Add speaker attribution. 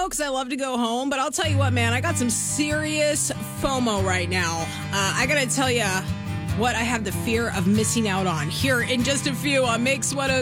Speaker 1: because I love to go home. But I'll tell you what, man, I got some serious FOMO right now. I got to tell you what I have the fear of missing out on here in just a few on Mix 106.